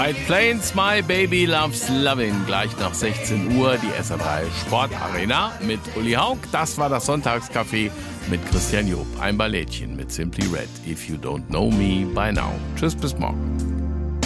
White Plains, My Baby Loves Lovin'. Gleich nach 16 Uhr die SA3 Sportarena mit Uli Haug. Das war das Sonntagscafé mit Christian Job. Ein Ballettchen mit Simply Red. If you don't know me by now. Tschüss, bis morgen.